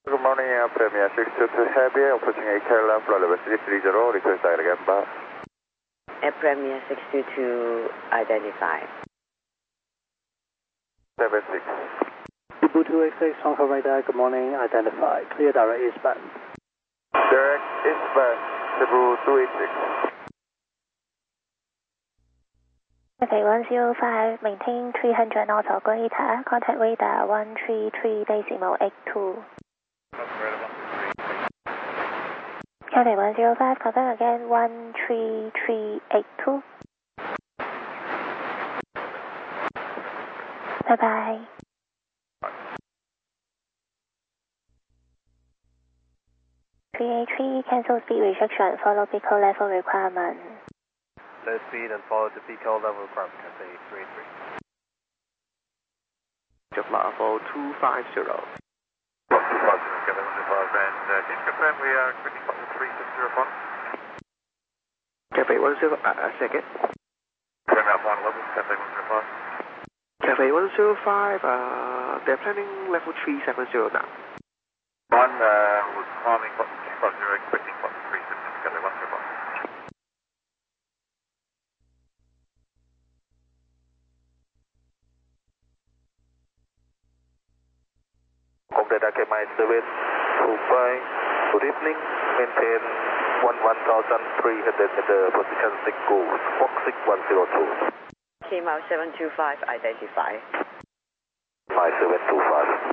Good morning, Premier 622 Heavy, approaching AKLM, flight level 330, request direct gamba. Air Premier 622, identify. 76. Cebu 286, Hong Kong radar, good morning, identify, clear direct eastbound. Direct eastbound, Cebu 286. Okay, 105, maintain 300 knots operator, contact radar 133.82. Okay, 105, confirm again, 133.82. Bye-bye. VA3, cancel speed restriction, follow pico level requirement. Low speed and follow the pico level requirement, Cathay 383. Jafla for 250. 250, Cathay 105, and can you confirm we are expecting 3605? Cafe 10, a second. Confirm out 1 level, Cathay 105. Cafe 105, they're planning level 370 now. One was climbing 250, expecting 360, Cathay 105. Data KMI 725, good evening, maintain 11,300 meter, position 6 goals, Fox 6102. KMO 725, identify. My 725.